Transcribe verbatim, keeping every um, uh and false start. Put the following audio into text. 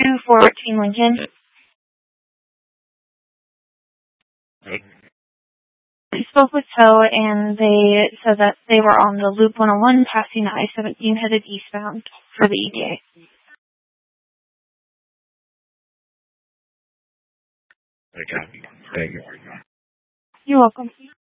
two fourteen Lincoln. I spoke with Tow, and they said that they were on the Loop one oh one passing I seventeen headed eastbound for the E D A. Okay. Thank you. You're welcome.